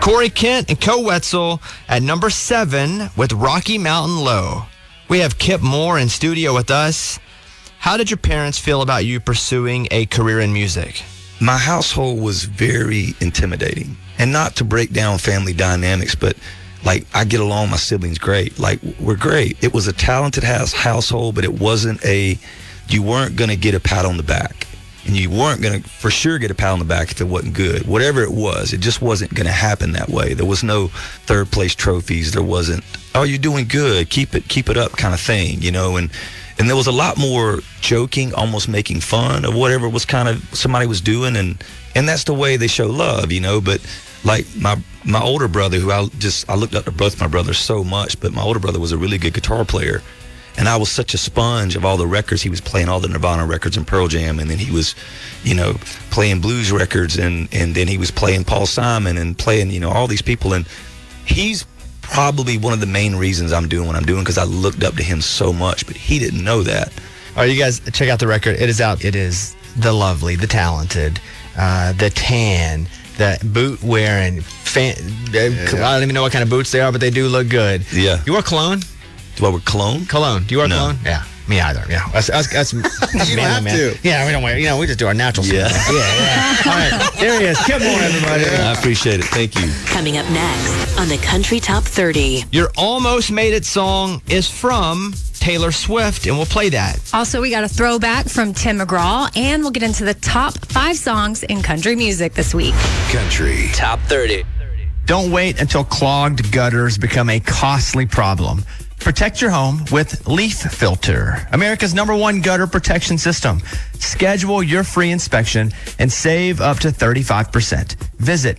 Corey Kent and Co Wetzel at number 7 with Rocky Mountain Low. We have Kip Moore in studio with us. How did your parents feel about you pursuing a career in music? My household was very intimidating. And not to break down family dynamics, but like I get along with my siblings great. Like we're great. It was a talented household, but it wasn't you weren't going to get a pat on the back. And you weren't going to for sure get a pat on the back if it wasn't good. Whatever it was, it just wasn't going to happen that way. There was no third place trophies. There wasn't, oh, you're doing good, keep it up kind of thing, you know. And there was a lot more joking, almost making fun of whatever was kind of somebody was doing. And that's the way they show love, you know. But like my older brother, who I looked up to both my brothers so much, but my older brother was a really good guitar player. And I was such a sponge of all the records. He was playing all the Nirvana records and Pearl Jam, and then he was, you know, playing blues records, and then he was playing Paul Simon and playing, you know, all these people. And he's probably one of the main reasons I'm doing what I'm doing, because I looked up to him so much, but he didn't know that. All right, you guys, check out the record. It is out. It is the lovely, the talented, the tan, the boot wearing. I don't even know what kind of boots they are, but they do look good. Yeah. You wear cologne? Do I wear cologne? Cologne. Do you wear cologne? Yeah. Me either. Yeah. That's you don't have to. Yeah, we don't wear. You know, we just do our natural stuff. Yeah. All right. There he is. Come on, everybody. I appreciate it. Thank you. Coming up next on the Country Top 30. Your Almost Made It song is from Taylor Swift, and we'll play that. Also, we got a throwback from Tim McGraw, and we'll get into the top 5 songs in country music this week. Country Top 30. Don't wait until clogged gutters become a costly problem. Protect your home with Leaf Filter, America's #1 gutter protection system. Schedule your free inspection and save up to 35%. Visit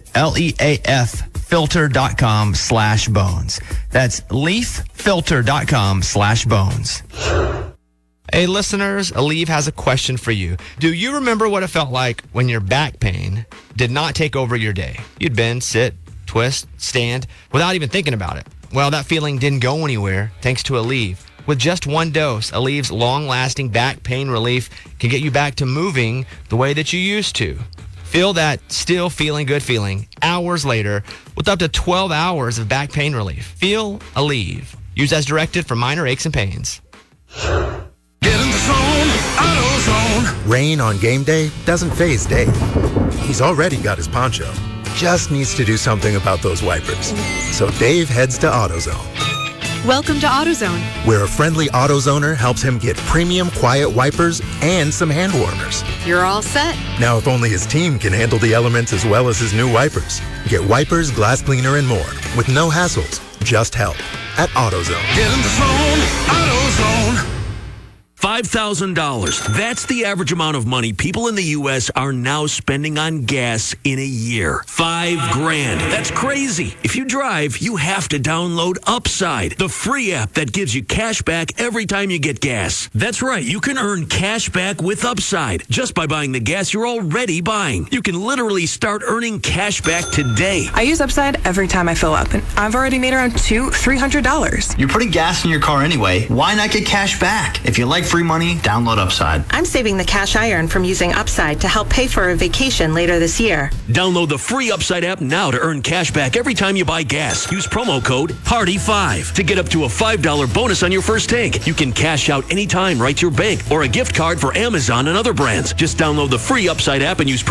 leaffilter.com/bones. That's leaffilter.com/bones. Hey, listeners, Aleve has a question for you. Do you remember what it felt like when your back pain did not take over your day? You'd bend, sit, twist, stand without even thinking about it. Well, that feeling didn't go anywhere thanks to Aleve. With just 1 dose, Aleve's long-lasting back pain relief can get you back to moving the way that you used to. Feel that still feeling good feeling hours later with up to 12 hours of back pain relief. Feel Aleve. Use as directed for minor aches and pains. Get in the zone, AutoZone. Rain on game day doesn't faze Dave. He's already got his poncho. Just needs to do something about those wipers. So Dave heads to AutoZone, Welcome to AutoZone. where a friendly AutoZoner helps him get premium quiet wipers and some hand warmers. You're all set. Now, if only his team can handle the elements as well as his new wipers. Get wipers, glass cleaner, and more with no hassles, just help at AutoZone. Get in the zone, AutoZone. $5,000. That's the average amount of money people in the U.S. are now spending on gas in a year. $5,000. That's crazy. If you drive, you have to download Upside, the free app that gives you cash back every time you get gas. That's right. You can earn cash back with Upside just by buying the gas you're already buying. You can literally start earning cash back today. I use Upside every time I fill up, and I've already made around $300. You're putting gas in your car anyway. Why not get cash back? If you like free money, download Upside. I'm saving the cash I earn from using Upside to help pay for a vacation later this year. Download the free Upside app now to earn cash back every time you buy gas. Use promo code PARTY5 to get up to a $5 bonus on your first tank. You can cash out anytime right to your bank or a gift card for Amazon and other brands. Just download the free Upside app and use